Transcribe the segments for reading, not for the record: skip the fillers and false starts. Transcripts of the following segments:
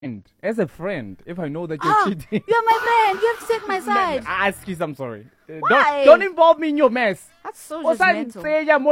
As a friend, if I know that you're cheating. You're my friend. You have to take my side. Ask you, I'm sorry. Why? Don't involve me in your mess. That's so judgmental.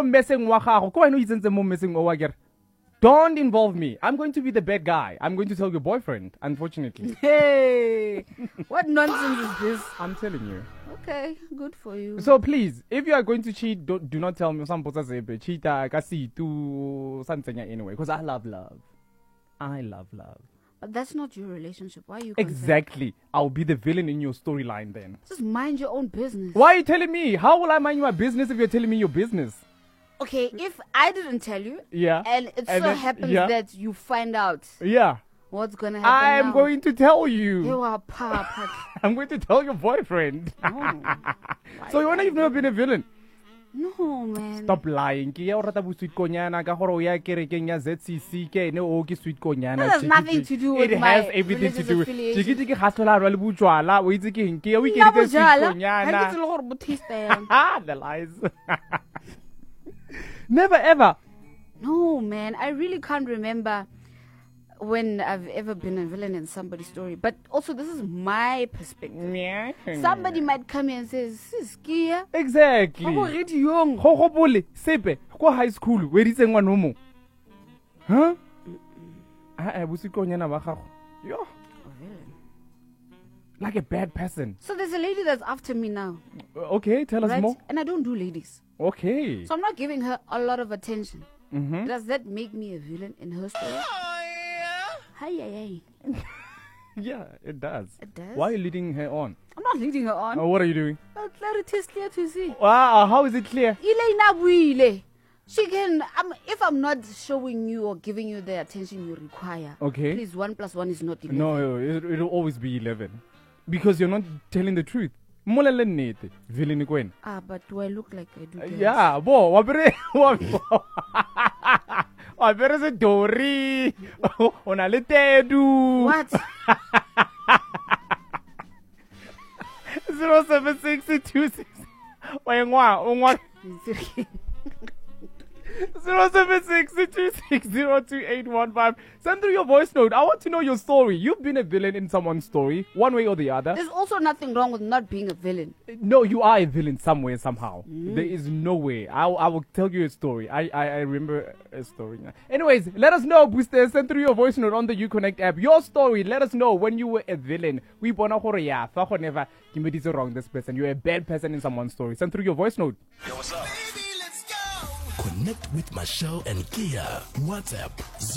Don't involve me. I'm going to be the bad guy. I'm going to tell your boyfriend, unfortunately. Hey, what nonsense is this? I'm telling you. Okay, good for you. So please, if you are going to cheat, do not tell me some cheat to something anyway. Because I love love. I love love. But that's not your relationship. Why are you Exactly. I'll be the villain in your storyline then. Just mind your own business. Why are you telling me? How will I mind my business if you're telling me your business? Okay, if I didn't tell you, yeah, and it so happens that you find out, what's gonna happen? I'm going to tell you. You are papa. I'm going to tell your boyfriend. So you wanna you've never been a villain? No, man. Stop lying. That has nothing to do with it my has everything to do with the lies. Never ever. No, man. I really can't remember when I've ever been a villain in somebody's story. But also, this is my perspective. Somebody might come here and say, Siskia. Exactly. High school. Where is one? Huh? Like a bad person. So there's a lady that's after me now. Okay, tell us more. And I don't do ladies. Okay. So I'm not giving her a lot of attention. Does that make me a villain in her story? Hi. Yeah, it does. It does? Why are you leading her on? I'm not leading her on. What are you doing? Clarity is clear to see. Wow, how is it clear? She can, if I'm not showing you or giving you the attention you require, okay, please, 1 + 1 is not 11. No, it'll always be 11. Because you're not telling the truth. Villain. But do I look like I do? Yeah, Wabere se Dori. Ona le tedu. What? 0762 0762602815. Send through your voice note. I want to know your story. You've been a villain in someone's story, one way or the other. There's also nothing wrong with not being a villain. No, you are a villain somewhere, somehow. There is no way. I will tell you a story. I remember a story. Anyways, let us know, boosters. Send through your voice note on the Uconnect app. Your story. Let us know when you were a villain. We wrong this person. You're a bad person in someone's story. Send through your voice note. Yo, what's up? Connect with Michelle and Kia. WhatsApp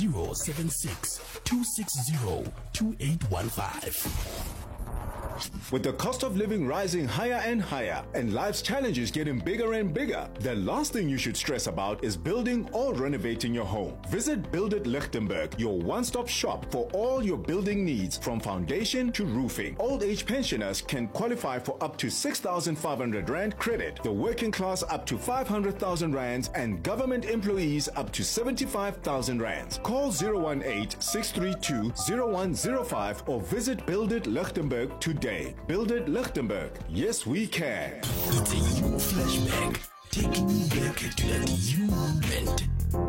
076-260-2815. With the cost of living rising higher and higher and life's challenges getting bigger and bigger, the last thing you should stress about is building or renovating your home. Visit Build It Lichtenberg, your one-stop shop for all your building needs from foundation to roofing. Old age pensioners can qualify for up to 6,500 Rand credit, the working class up to 500,000 Rands, and government employees up to 75,000 Rands. Call 018-632-0105 or visit Build It Lichtenberg today. Build It Lichtenberg. Yes, we can. It's a you flashback, taking you back to that you moment.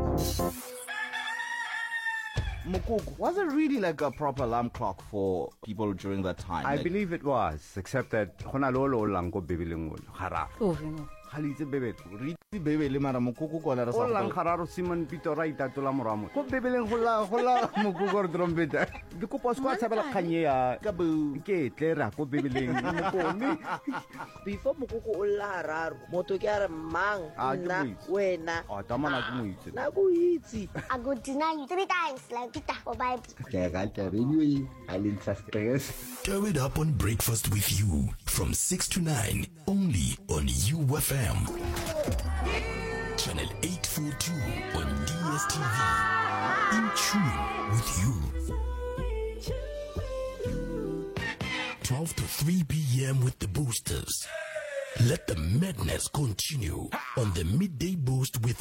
Mukoko, was it really like a proper alarm clock for people during that time? I believe it was, except that Honalolo Lango Bibilingul, Hara. Halite Bebet, Riti Bebele Maramuku, Olang Hararo Simon Peter Raita Tulamoram, Bibiling Hola Mukugor Drumbita, the Kupos Quatabala Kanya, Gabu, Gate, Lera, Bibiling, before Mukuku Lara, Motogara Mang, Wena, or Tamana Naguizi. I go deny you 3 times like Peter or Bible. Turn it up on breakfast with you from 6 to 9, only on UFM. Channel 842 on DSTV. In tune with you. 12 to 3 p.m. with the boosters. Let the madness continue on the Midday Boost with